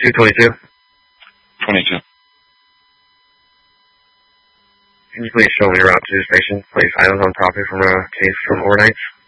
222. 22. Can you please show me your route to the station? Place items on property from a case from overnight.